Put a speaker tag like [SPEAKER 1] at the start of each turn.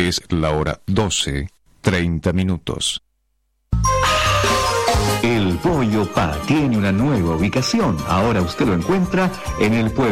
[SPEAKER 1] Es la hora 12:30.
[SPEAKER 2] El Pollo Pa tiene una nueva ubicación. Ahora usted lo encuentra en el pueblo